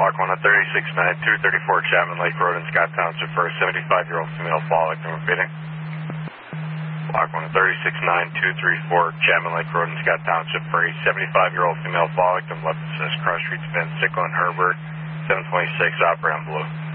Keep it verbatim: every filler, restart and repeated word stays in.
Block one thirty-six nine two thirty-four Chapman Lake Road in Scott Township for a seventy-five-year-old female fall victim repeating. Block one thirty-six nine two thirty-four Chapman Lake Road in Scott Township for a seventy-five-year-old female fall victim left assist cross streets Van Sickle and Herbert, seven twenty-six, operator on blue.